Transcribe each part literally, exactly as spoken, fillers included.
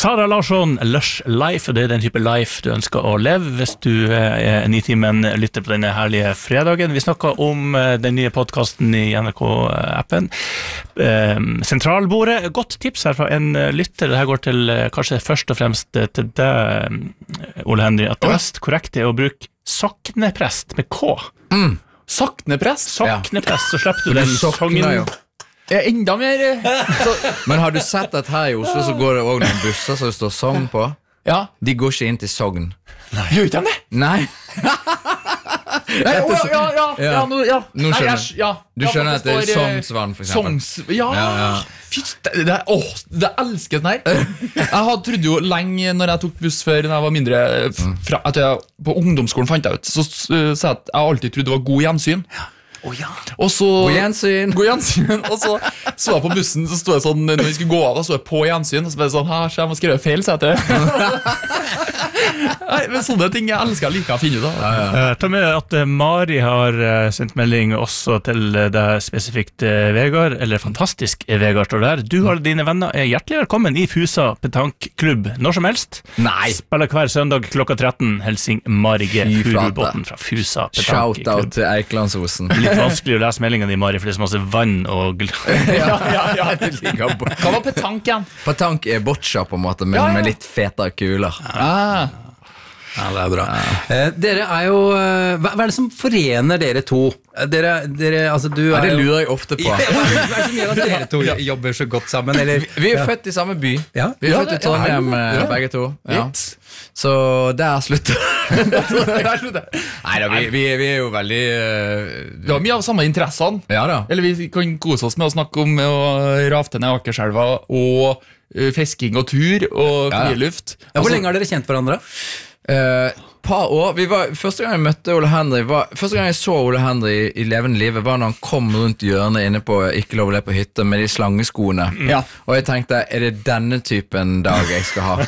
Sara Larsson, Lush Life, og det er den type life du ønsker å leve hvis du er Nitimen lytter på denne herlige fredagen. Vi snakker om den nye podcasten i N R K-appen. Sentralbordet, godt tips her fra en lytter. Dette går til kanskje først og fremst til deg, Ole Henry, at det mest korrekte er å bruke Sokneprest med K. Mm. Sokneprest? Sokneprest, så slipper du den sangen. Er enda mer så. Men har du sett at her i Oslo så går det også noen busser som det står Sogn på? Ja. De går ikke inn til Sogn. Nei. Gjør ikke de det? Nei. Nei, å, ja, ja, ja, ja, ja, nå, ja. Nå skjønner Nei, jeg, ja. Du ja, skjønner at det er står, Sognsvann, for eksempel. Songs, ja, Ja, ja. Fy, det, det, åh, det elsker den her. Jeg hadde trodde jo lenge når jeg tok buss før når jeg var mindre fra, at jeg, på ungdomsskolen fant jeg ut så sa jeg at jeg alltid trodde det var god gjensyn. Oh, ja. Og så, God gjensyn. God gjensyn. Og så så jeg på bussen, så stod jeg sånn, når vi skulle gå av, da så jeg på gjensyn, og så ble det sånn, her, så jeg må skrive feil, så jeg Nei, men sånne ting jeg elsker jeg liker å finne ut av. Ja, ja. Uh, ta med at uh, Mari har uh, sendt melding også til uh, deg spesifikt uh, Vegard, eller fantastisk uh, Vegard står der. Du og dine venner er hjertelig velkommen i Fusa Petanklubb når som helst. Nei. Spiller hver søndag klokka tretten. Helsing Mari G. Fy flate. Furubåten fra Fusa Shout-out Petanklubb. til Eikelandsosen. Litt vanskelig å lese meldingen din, Mari, for det er så masse vann og gl- Ja, ja, ja. Det ligger på. Hva var petank igjen? Petank er boccia på en måte, men Ja, ja. med litt fetere kuler. Ah. Ja, det er bra. Eh, dere er jo eh, hva, hva er det som forener dere to? Eh, Dere, dere altså du Ja, er det jo lurer jeg ofte på. Ja, hva er det som gjør at dere to jobber så godt sammen? Eller? Vi er født i samme by. Ja. Vi er Ja, født i det- Trondheim, ja, eh, ja. begge to. Ja. Litt. Så der slutter Der slutter jeg. Neida, vi, vi, vi er jo veldig eh, Vi har mye av samme interessene. Ja da. Eller vi kan kose oss med å snakke om å rafte ned Akerselva og uh, fisking og tur og Ja, ja. friluft. Ja, hvor Altså, lenge har dere kjent hverandre? Eh, par år. Vi var, første gang jeg møtte Ole Henry var, Første gang jeg så Ole Henry i, i levende livet var når han kom rundt hjørnet inne på Ikke lov å le på hytte med de slangeskoene. Ja. Og jeg tenkte, er det denne typen dag jeg skal ha?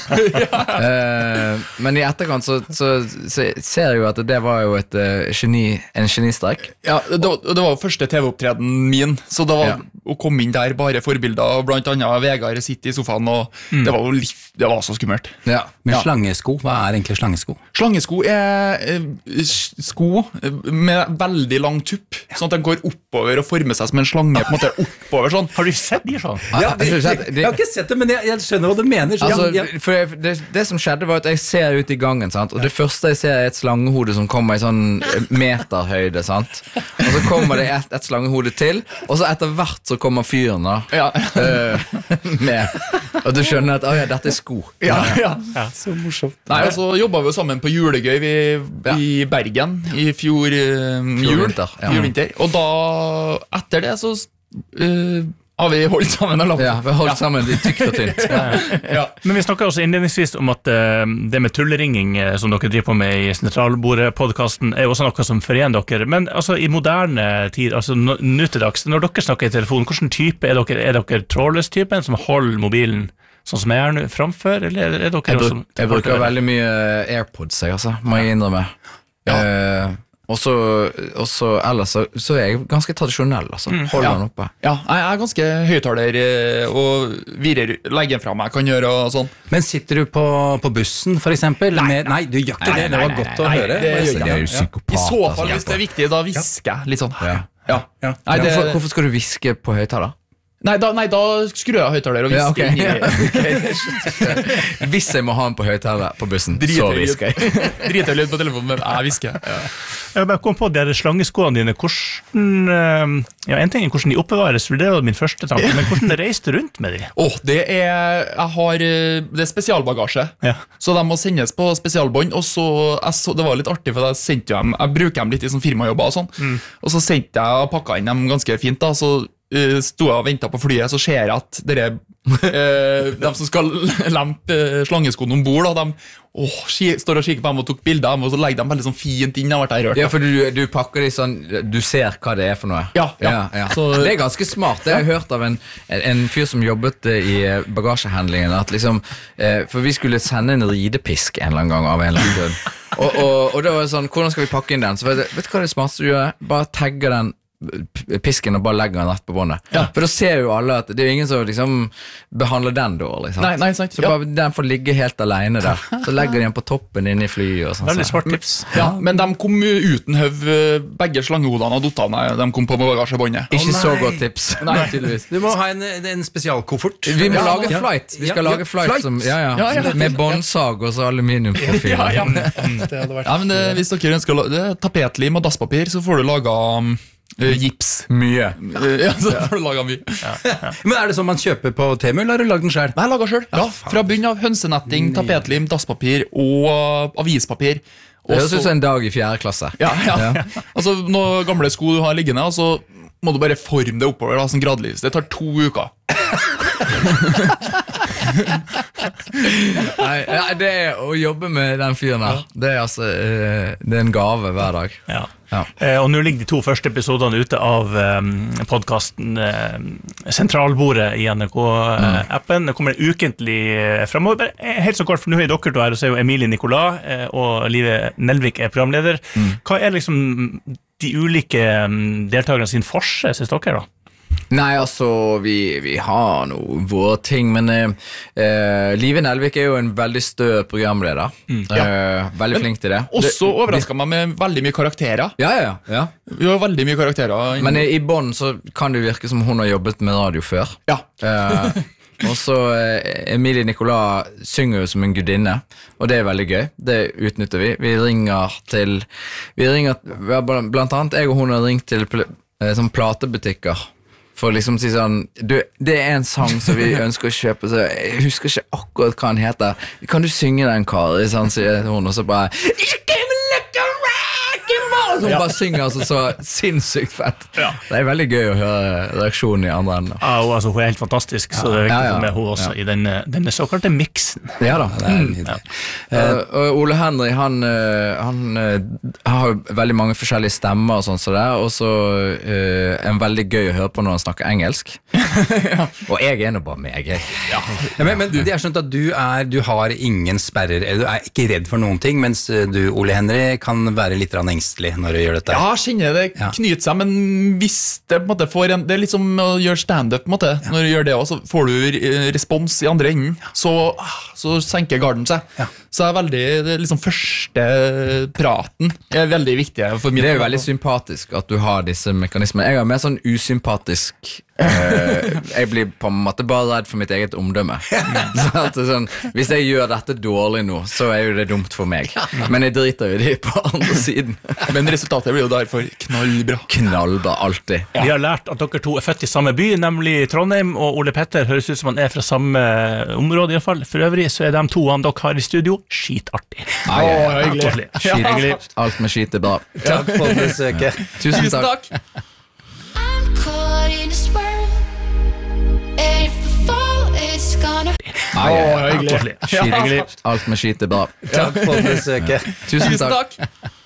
Eh, men i etterkant så, så, så ser jeg jo at det var jo et eh, geni, en genistrekk. Ja, det, var- det var jo første T V-opptreden min, så det var Ja. å komme inn der bare forbilder, og blant annet Vegard sitter i sofaen, og det var jo liv, det var så skummelt. Ja. Men Ja. slangesko, hva er egentlig slangesko? Slangesko er eh, sko med veldig lang tupp, sånn at den går oppover og former seg som en slange, på en måte oppover sånn. Har du sett de sånn? Ja, jeg synes at det- jeg har ikke sett det, men jeg, jeg skjønner hva du mener. Så, Altså, ja, for jeg, det, det som skjedde var at jeg ser ut i gangen, sant? Og det første jeg ser er et slangehode som kommer i sånn meterhøyde, sant? Og så kommer det et, et slangehode til, og så etter hvert så kommer fyren da Ja, øh, med. Og du skjønner at, å ja, dette er sko. ja, ja. Så morsomt. Nei, og så jobbet vi jo sammen på julegøy vi, i Bergen i fjor uh, jul, vinter, ja. jul vinter. Og da, etter det så uh, har vi holdt sammen og lappet. Ja, vi har holdt sammen i tykt og tynt. Ja. Men vi snakket også innledningsvis om at uh, det med tullering uh, som dere driver på med i Sentralbordet-podcasten er jo også noe som forener dere. Men altså i moderne tid, altså nå nå til dags, når dere snakker i telefon, hvilken type er dere? Er dere trådløs-typen som holder mobilen sånn som jeg er nå framfor, eller er dere Jeg, også bruk, jeg bruker veldig mye AirPods, jeg, altså, må jeg innrømme. Eh, og så og så ellers så, så er jeg ganske tradisjonell, altså. Holder Ja. den oppe. Ja, jeg er ganske høyttaler eh, og virer, legger fra meg, kan gjøre og sånn. Men sitter du på, på bussen, for eksempel? Nei, nei, du gjør ikke det. Det var godt å nei, høre. det gjør Jeg ikke ser Det er jo Ja. psykopat. I så fall, altså. hvis det er viktig, da hvisker jeg litt sånn. Ja. Ja. Ja. Nei, det, hvorfor, hvorfor skal du hviske på høyttaler? nei, da, nei, da skrur jeg høyttaler og Ja, hvisker ok. inn i Hvis jeg må ha den på høyttaler på bussen, så Driter hvisker jeg. Driter litt på telefonen, men jeg hvisker. Jeg bare kom på de her slangeskoene dine. Hvordan, uh, ja, en ting er hvordan de oppbevares, for det var min første tanke, men hvordan reiste du rundt med de? Åh, det er Jeg har eh, Det er spesialbagasje. Ja. Så de må sendes på spesialbånd. Og så, jeg så Det var litt artig, for jeg sendte jo dem Jeg bruker dem litt i sånn firmajobber og sånn. Og så sendte jeg og pakka inn dem ganske fint, da. Så uh, sto jeg og venta på flyet, så ser jeg at dere uh, de som skal lempe uh, slangeskoene om bord, de åh, ski, står og kikker på dem og tok bilder av dem, og så legger de veldig sånn fint inn. Jeg ble rørt. Ja, for du, du pakker de sånn Du ser hva det er for noe. Ja, ja. ja. Så- Det er ganske smart. Det har jeg hørt av en, en, en fyr som jobbet eh, i eh, bagasjehandlingen. At liksom eh, For vi skulle sende en ridepisk en eller annen gang av en eller annen grunn. Og, og, og da var det sånn, hvordan skal vi pakke inn den? Så vet du, vet du hva det smarteste du gjør? Bare tagge den p- pisken og bare legger den rett på båndet. For da ser jo alle at det er jo ingen som liksom behandler den dårlig. Sant? Nei, nei, sant. Så bare den får ligge helt alene der. Så legger de den på toppen inne i flyet. Og sånn. Veldig smart tips. Ja, men de kom uten høv, begge slangehodene og dottene, de kom på bagasjebåndet. Ikke Å, så nei. godt tips. Nei, tydeligvis. Du må ha en, en spesialkoffert. Vi må Ja, lage ja. flight. Vi skal Ja, lage ja, flight, flight. som, ja, ja. Ja, ja. med båndsag og så aluminiumprofil. Ja, ja. Ja, men det, hvis dere ønsker å la- det er tapetlim og dasspapir, så får du laga um, eh, gips. Mye. Eh, ja, så får du laga mye. Men er det sånn man kjøper på Temu, eller har du lagd den selv? Nei, jeg laga sjøl. Ja, fra bunnen av hønsenetting, tapetlim, dasspapir og uh, avispapir. Det høres så- ut som en dag i fjerde klasse. ja, ja. Altså, noen gamle sko du har liggende, og så må du bare forme det oppover, da, sånn gradvis. Det tar to uker. Nei, ja, det er å jobbe med den fyren her. Det er altså eh, Det er en gave hver dag. Ja. Ja. Eh, og nå ligger de to første episodene ute av um, podkasten eh, Sentralbordet i N R K-appen. Det kommer en ukentlig eh, fremover. Bare, eh, helt så kort, for nå er dere to her, og så er jo Emilie Nicolas eh, og Live Nelvik er programleder. Hva er liksom de ulike um, deltakerne sin forse, synes dere, da? Nei, altså, vi, vi har noe våre ting, men eh, eh, Live Nelvik er jo en veldig stø programleder. Eh, veldig flink til det. Også overraska meg med veldig mye karakterer. Ja, ja, ja. Vi har veldig mye karakterer. Men i, i bånd så kan det virke som hun har jobbet med radio før. Ja. Eh, og så eh, Emilie Nicolas synger jo som en gudinne, og det er veldig gøy. Det utnytter vi. Vi ringer til Vi ringer vi har blant blant annet jeg og hun har ringt til pl eh, sånn platebutikker. For liksom å si sånn du, det er en sang som vi ønsker å kjøpe, så jeg husker ikke akkurat hva den heter. Kan du synge den, Kari? Sånn sier hun, og så bare You give me like a rock and roll! Så hun bare synger altså så sinnssykt fett. Ja. Det er veldig gøy å høre reaksjonen i andre enden. Ja, og, altså, hun er helt fantastisk, så det er viktig Ja, ja. å få med hun også i denne, denne såkalte miksen. Ja da. Det er nydelig. Eh, og Ole Henry han, eh, han eh, har jo veldig mange forskjellige stemmer og sånn så der, og så eh, en veldig gøy å høre på når han snakker engelsk. Og jeg er nå bare meg, jeg. Ja, men, men det er skjønt at du, er, du har ingen sperrer, eller du er ikke redd for noen ting, mens du, Ole Henry, kan være litt grann engstelig når du gjør dette. Ja, jeg kjenner det Ja. knyter seg, men hvis det på en måte får en Det er litt som å gjøre stand-up, på en måte. Når du gjør det også, så får du eh, respons i andre enden, så, ah, så senker garden seg. Ja. Så er veldig, det er liksom første praten er veldig viktig for min Det er jo veldig sympatisk at du har disse mekanismene. Jeg er mer sånn usympatisk. eh, jeg blir på en måte bare redd for mitt eget omdømme. Så at det er sånn, hvis jeg gjør dette dårlig nå, så er jo det dumt for meg. Men jeg driter jo i det på andre siden. Men resultatet blir jo derfor knallbra. Knallbra, alltid. Vi har lært at dere to er født i samme by, nemlig Trondheim, og Ole Petter høres ut som han er fra samme område i hvert fall. For øvrig så er de to han dere har i studio skitartig. Ai, ai, ai. Hyggelig. Skit, Hyggelig. alt med skit er bra. Takk for besøket. Tusen Tusen takk. takk. I'm caught in a swirl, and if I fall, it's gonna. Ai, ai, ai. Hyggelig. Skit, alt med skit er bra. Takk for besøket. Tusen Tusen takk. takk.